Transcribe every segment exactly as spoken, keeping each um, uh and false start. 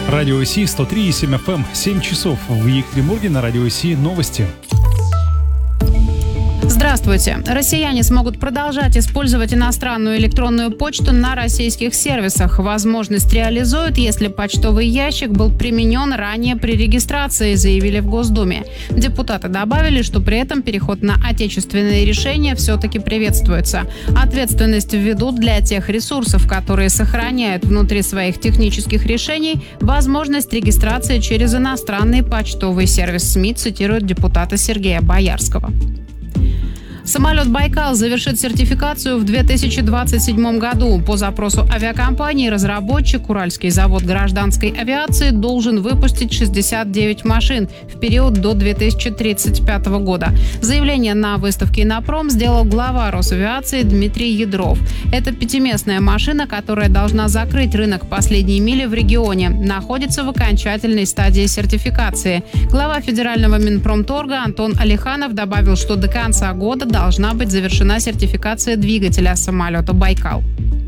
Радио Си сто три и семь эф эм, семь часов в Екатеринбурге на Радио Си новости. Здравствуйте. Россияне смогут продолжать использовать иностранную электронную почту на российских сервисах. Возможность реализуют, если почтовый ящик был применен ранее при регистрации, заявили в Госдуме. Депутаты добавили, что при этом переход на отечественные решения все-таки приветствуется. Ответственность введут для тех ресурсов, которые сохраняют внутри своих технических решений возможность регистрации через иностранный почтовый сервис СМИ, цитирует депутата Сергея Боярского. Самолет «Байкал» завершит сертификацию в две тысячи двадцать седьмом году. По запросу авиакомпании разработчик Уральский завод гражданской авиации должен выпустить шестьдесят девять машин в период до две тысячи тридцать пятого года. Заявление на выставке «Инопром» сделал глава Росавиации Дмитрий Ядров. Это пятиместная машина, которая должна закрыть рынок последней мили в регионе. Находится в окончательной стадии сертификации. Глава федерального Минпромторга Антон Алиханов добавил, что до конца года должна быть завершена сертификация двигателя самолета «Байкал».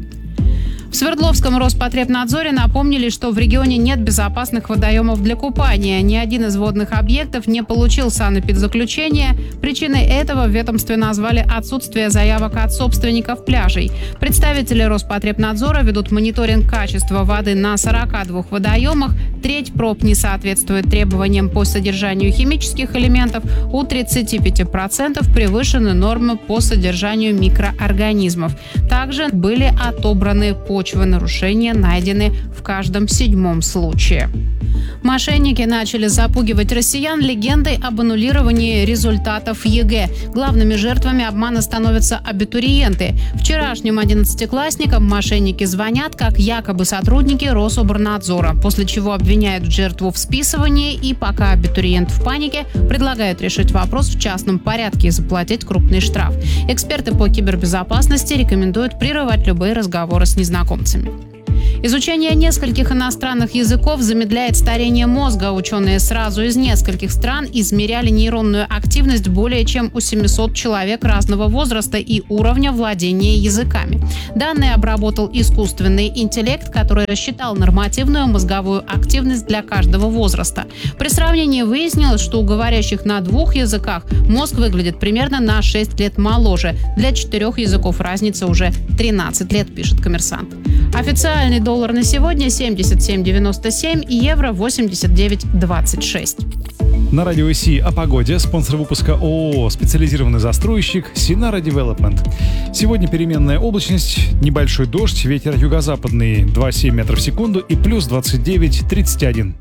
В Свердловском Роспотребнадзоре напомнили, что в регионе нет безопасных водоемов для купания. Ни один из водных объектов не получил санэпидзаключения. Причиной этого в ведомстве назвали отсутствие заявок от собственников пляжей. Представители Роспотребнадзора ведут мониторинг качества воды на сорока двух водоемах. Треть проб не соответствует требованиям по содержанию химических элементов. У тридцати пяти процентов превышены нормы по содержанию микроорганизмов. Также были отобраны почвы. Нарушения найдены в каждом седьмом случае. Мошенники начали запугивать россиян легендой об аннулировании результатов ЕГЭ. Главными жертвами обмана становятся абитуриенты. Вчерашним одиннадцатиклассникам мошенники звонят, как якобы сотрудники Рособорнадзора, после чего обвиняют жертву в списывании и, пока абитуриент в панике, предлагают решить вопрос в частном порядке и заплатить крупный штраф. Эксперты по кибербезопасности рекомендуют прерывать любые разговоры с незнакомцами. Изучение нескольких иностранных языков замедляет старение мозга. Ученые сразу из нескольких стран измеряли нейронную активность более чем у семисот человек разного возраста и уровня владения языками. Данные обработал искусственный интеллект, который рассчитал нормативную мозговую активность для каждого возраста. При сравнении выяснилось, что у говорящих на двух языках мозг выглядит примерно на шесть лет моложе. Для четырех языков разница уже тринадцать лет, пишет «Коммерсант». Официальный доллар на сегодня семьдесят семь девяносто семь и евро восемьдесят девять двадцать шесть. На Радио Си о погоде. Спонсор выпуска ООО «Специализированный застройщик» Синара Девелопмент. Сегодня переменная облачность, небольшой дождь, ветер юго-западный двадцать семь метров в секунду и плюс двадцать девять тридцать один.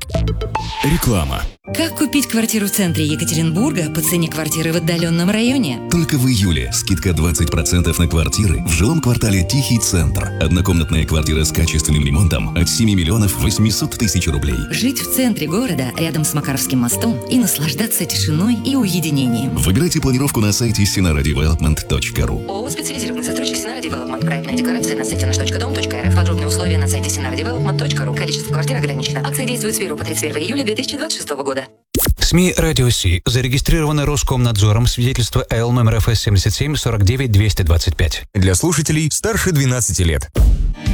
Реклама. Как купить квартиру в центре Екатеринбурга по цене квартиры в отдаленном районе? Только в июле скидка двадцать процентов на квартиры в жилом квартале «Тихий центр». Однокомнатная квартира с качественным ремонтом от семи миллионов восемьсот тысяч рублей. Жить в центре города, рядом с Макаровским мостом, и наслаждаться тишиной и уединением. Выбирайте планировку на сайте синара девелопмент точка ру. ООО «Специализированный застройщик Синара Девелопмент». Проектная декларация на сайте наш точка дом точка эр эф. Подробные условия на сайте синара девелопмент точка ру. Количество квартир ограничено. Акция действует с первого по тридцать первое июля две тысячи двадцать шестого года. СМИ «Радио Си» зарегистрированы Роскомнадзором, свидетельство эл номер эф эс семьдесят семь сорок девять двести двадцать пять. Для слушателей старше двенадцати лет.